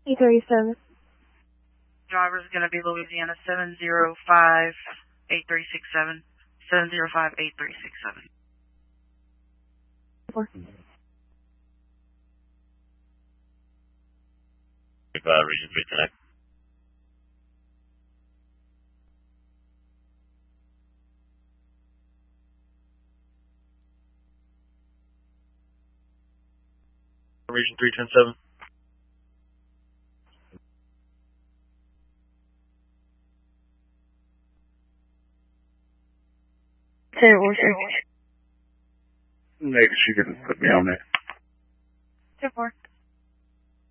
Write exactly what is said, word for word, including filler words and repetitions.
eight thirty-seven. Driver's going to be Louisiana seven zero five eight three six seven. seven zero five eight three six seven. Four. Uh, Region three Connect. Region three ten seven. Say it, Worcester. Maybe she can put me on there. ten four.